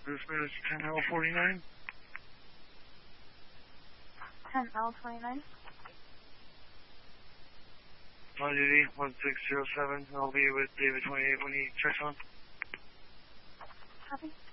This is 10L49. 10L29. On duty, 1607. I'll be with David 28 when he checks on. Copy.